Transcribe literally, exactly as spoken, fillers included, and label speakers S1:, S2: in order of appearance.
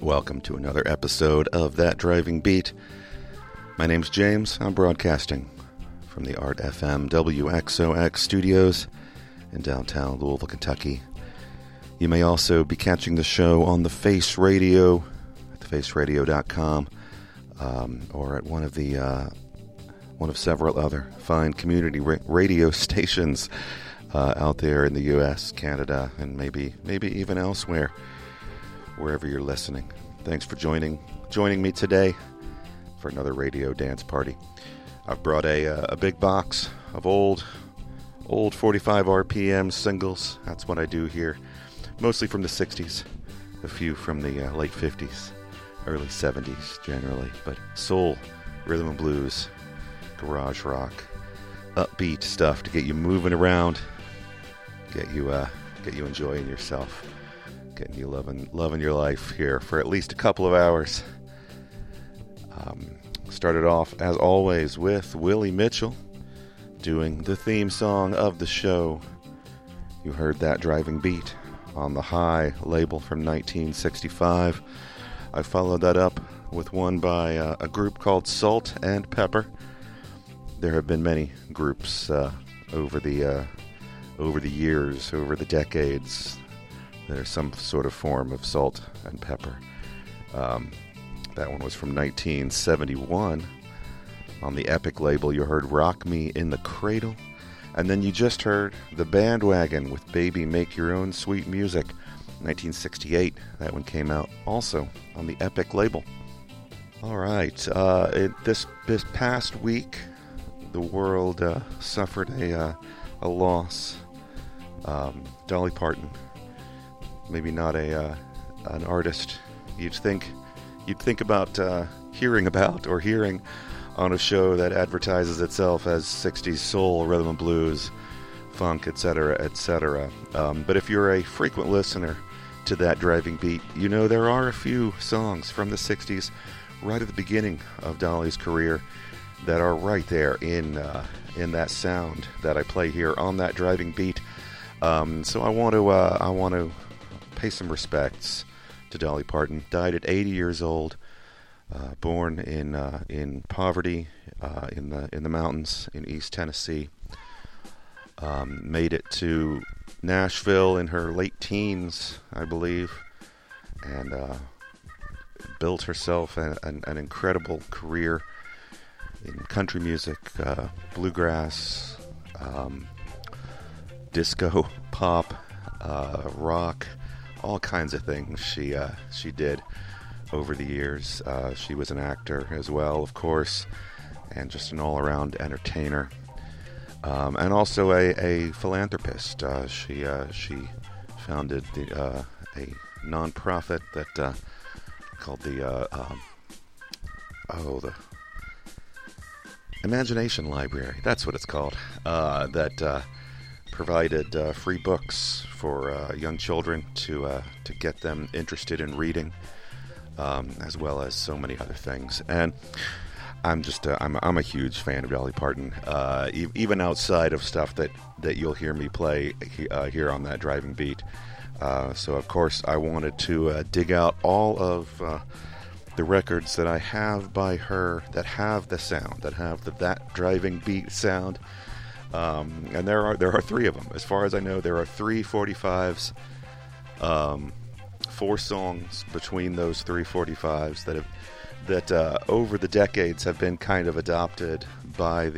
S1: Welcome to another episode of That Driving Beat. My name's James. I'm broadcasting from the Art F M W X O X studios in downtown Louisville, Kentucky. You may also be catching the show on the Face Radio at the face radio dot com um, or at one of the uh, one of several other fine community ra- radio stations uh, out there in the U S, Canada, and maybe maybe even elsewhere, wherever you're listening. Thanks for joining joining me today for another radio dance party. I've brought a uh, a big box of old old forty-five R P M singles. That's what I do here. Mostly from the sixties, a few from the uh, late fifties, early seventies generally, but soul, rhythm and blues, garage rock, upbeat stuff to get you moving around, get you uh, get you enjoying yourself, getting you loving loving your life here for at least a couple of hours. Um, started off as always with Willie Mitchell doing the theme song of the show. You heard That Driving Beat on the High label from nineteen sixty-five. I followed that up with one by uh, a group called Salt and Pepper. There have been many groups uh, over the uh, over the years, over the decades. There's some sort of form of salt and pepper. Um, that one was from nineteen seventy-one. On the Epic label, you heard Rock Me in the Cradle. And then you just heard The Bandwagon with Baby Make Your Own Sweet Music, nineteen sixty-eight. That one came out also on the Epic label. All right. Uh, it, this this past week, the world uh, suffered a uh, a loss. Um, Dolly Parton, maybe not a uh, an artist you'd think you'd think about uh, hearing about or hearing on a show that advertises itself as sixties soul, rhythm and blues, funk, et cetera, et cetera. Um, but if you're a frequent listener to That Driving Beat, you know there are a few songs from the sixties right at the beginning of Dolly's career that are right there in uh, in that sound that I play here on That Driving Beat. Um, so I want to uh, I want to pay some respects to Dolly Parton. Died at eighty years old. Uh, born in uh, in poverty uh, in the in the mountains in East Tennessee, um, made it to Nashville in her late teens, I believe, and uh, built herself an, an, an incredible career in country music, uh, bluegrass, um, disco, pop, uh, rock, all kinds of things. She uh, she did. Over the years. Uh, she was an actor as well, of course, and just an all-around entertainer, um, and also a, a philanthropist. Uh, she uh, she founded the, uh, a nonprofit that uh, called the uh, um, oh the Imagination Library. That's what it's called. Uh, that uh, provided uh, free books for uh, young children to uh, to get them interested in reading. Um, as well as so many other things, and I'm just uh, I'm I'm a huge fan of Dolly Parton, uh, e- even outside of stuff that, that you'll hear me play uh, here on That Driving Beat. Uh, so of course I wanted to uh, dig out all of uh, the records that I have by her that have the sound, that have the That Driving Beat sound, um, and there are there are three of them. As far as I know, there are three forty-fives. Um, Four songs between those three forty-fives that have that uh, over the decades have been kind of adopted by